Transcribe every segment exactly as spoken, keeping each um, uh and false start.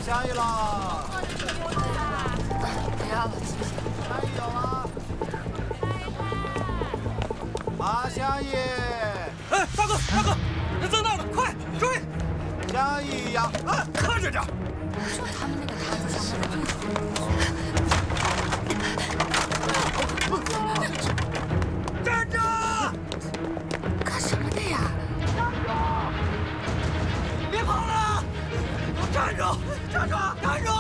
香姨了！ 不要了，谢谢。 香姨有了。马香姨。 哎，大哥，大哥，人在那儿呢，快追！ 香姨呀， 哎，看着点。 说他们那个摊子上面的站着！ 干什么的呀？ 别跑了！站住！站住！站住！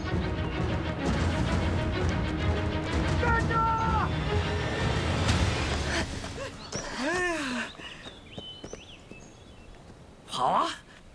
站住！哎呀！跑啊！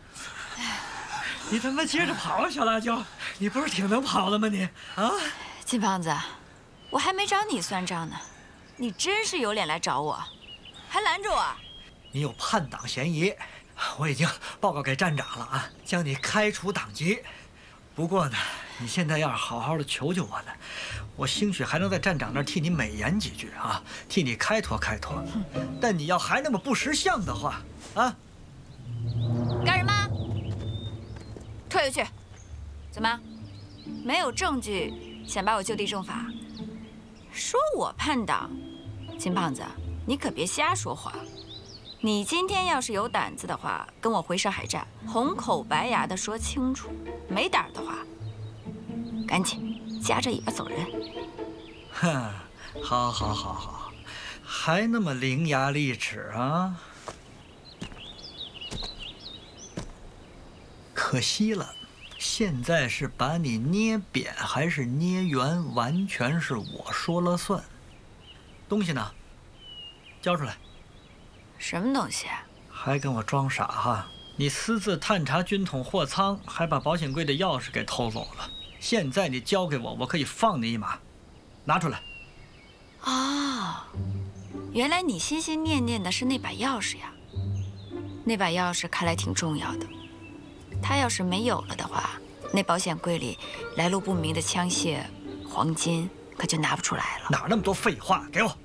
你他妈接着跑啊，小辣椒！你不是挺能跑的吗你？啊！ 金胖子，我还没找你算账呢，你真是有脸来找我，还拦着我！ 你有叛党嫌疑，我已经报告给站长了啊，将你开除党籍。不过呢，你现在要是好好的求求我呢，我兴许还能在站长那儿替你美言几句啊，替你开脱开脱。但你要还那么不识相的话，啊！ 干什么？退回去！怎么？没有证据，想把我就地正法？说我叛党，金胖子，你可别瞎说话。你今天要是有胆子的话，跟我回上海站，红口白牙的说清楚；没胆的话，赶紧夹着尾巴走人。 哼，好，好，好，好，还那么伶牙俐齿啊！可惜了，现在是把你捏扁还是捏圆，完全是我说了算。东西呢？交出来！ 什么东西？ 还跟我装傻哈？你私自探查军统货仓，还把保险柜的钥匙给偷走了。现在你交给我，我可以放你一马。拿出来。 哦，原来你心心念念的是那把钥匙呀。那把钥匙看来挺重要的。他要是没有了的话，那保险柜里来路不明的枪械、黄金可就拿不出来了。 哪那么多废话？给我！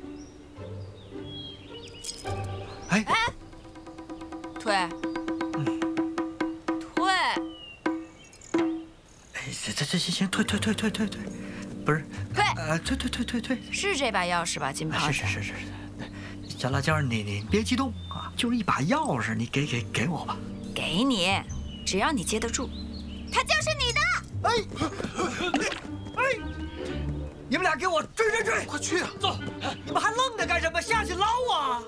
哎哎，退！ 嗯， 退！ 哎，这这这行行，退退退退退退，不是退！ 呃，退退退退退， 是这把钥匙吧，金胖子？ 是是是是是，小辣椒，你你别激动啊，就是一把钥匙，你给给给我吧。 给你，只要你接得住，它就是你的。 哎，哎，你们俩给我追追追， 快去啊！ 走！你们还愣着干什么？下去捞啊！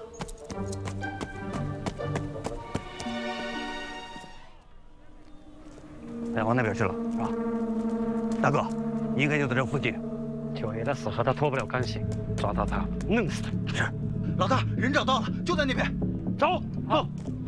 哎，往那边去了，是吧？大哥，你应该就在这附近。 九爷的死和他脱不了干系，抓到他，弄死他。 是， 老大，人找到了，就在那边。 走，走。